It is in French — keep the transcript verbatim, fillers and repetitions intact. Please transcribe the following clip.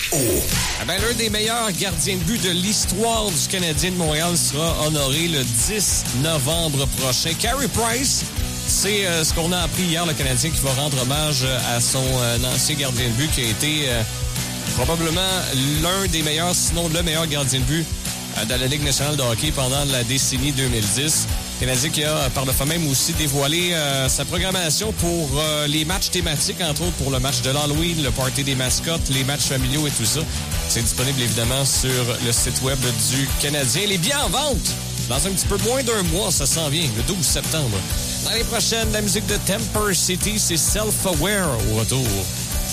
Ah ben, l'un des meilleurs gardiens de but de l'histoire du Canadien de Montréal sera honoré le dix novembre prochain. Carey Price, c'est euh, ce qu'on a appris hier, le Canadien qui va rendre hommage à son euh, ancien gardien de but qui a été euh, probablement l'un des meilleurs, sinon le meilleur gardien de but euh, de la Ligue nationale de hockey pendant la décennie deux mille dix. Canadien qui a par le fait même aussi dévoilé euh, sa programmation pour euh, les matchs thématiques, entre autres pour le match de l'Halloween, le party des mascottes, les matchs familiaux et tout ça. C'est disponible évidemment sur le site web du Canadien. Les billets en vente dans un petit peu moins d'un mois, ça s'en vient, le douze septembre. L'année prochaine, la musique de Temper City, c'est Self-Aware au retour.